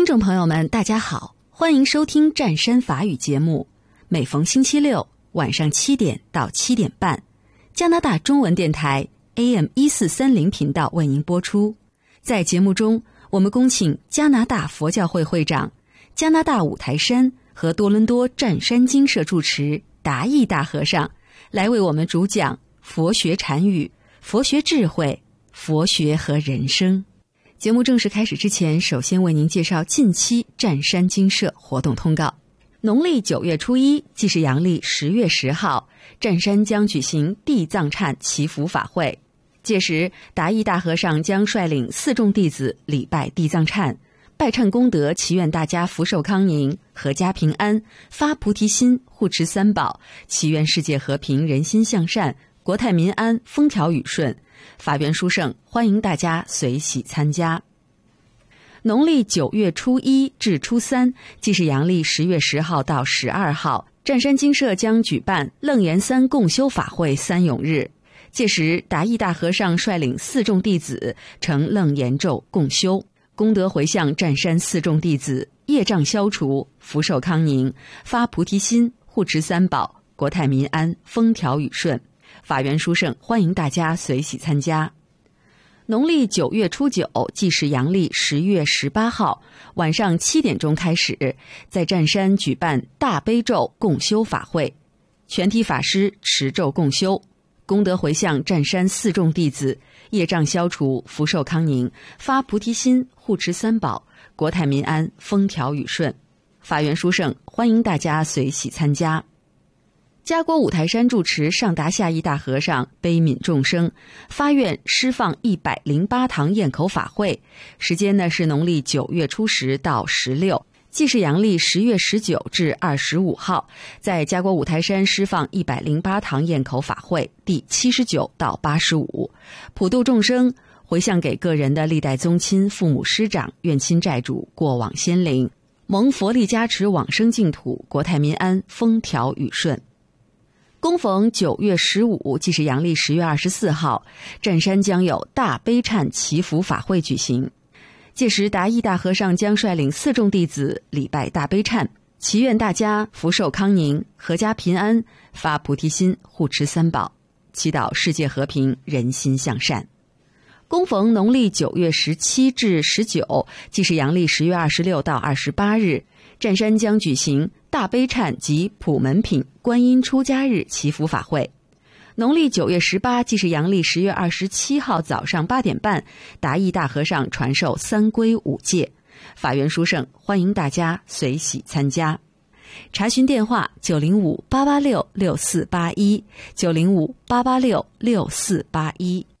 众朋友们，大家好，欢迎收听湛山法语节目，每逢星期六晚上7点到7点半，加拿大中文电台 AM1430频道为您播出。在节目中，我们恭请加拿大佛教会会长、加拿大五台山和多伦多湛山精舍住持达义大和尚来为我们主讲佛学禅语、佛学智慧、佛学和人生。节目正式开始之前，首先为您介绍近期湛山精舍活动通告。农历9月初1，即是阳历10月10号，湛山将举行地藏忏祈福法会。届时，达义大和尚将率领4众弟子礼拜地藏忏，拜忏功德，祈愿大家福寿康宁、阖家平安，发菩提心，护持三宝，祈愿世界和平、人心向善，国泰民安，风调雨顺。法缘殊胜，欢迎大家随喜参加。农历9月初1至初3，即是阳历10月10号到12号，湛山精舍将举办楞严三共修法会3永日。届时，达义大和尚率领4众弟子成楞严咒共修，功德回向湛山4众弟子，业障消除，福寿康宁，发菩提心，护持三宝，国泰民安，风调雨顺。法缘殊胜，欢迎大家随喜参加。农历9月初9，即是阳历10月18号，晚上7点钟开始，在湛山举办大悲咒共修法会，全体法师持咒共修，功德回向湛山4众弟子，业障消除，福寿康宁，发菩提心，护持三宝，国泰民安，风调雨顺。法缘殊胜，欢迎大家随喜参加。加国五台山住持上达下义大和尚悲悯众生，发愿施放108堂堰口法会，时间呢是农历9月初10到16，即是阳历10月19至25号，在加国五台山施放108堂堰口法会第79到85，普度众生，回向给个人的历代宗亲、父母师长、怨亲债主、过往先灵，蒙佛力加持往生净土，国泰民安，风调雨顺。恭逢9月15，即是阳历10月24号，湛山将有大悲忏祈福法会举行。届时，达义大和尚将率领4众弟子礼拜大悲忏，祈愿大家福寿康宁、阖家平安，发菩提心，护持三宝，祈祷世界和平、人心向善。恭逢农历9月17至19，即是阳历10月26到28日，湛山将举行大悲忏及普门品观音出家日祈福法会。农历9月18，即是阳历10月27号早上8点半，达义大和尚传授3皈5戒，法缘殊胜，欢迎大家随喜参加。查询电话905-886-6481 905-886-6481。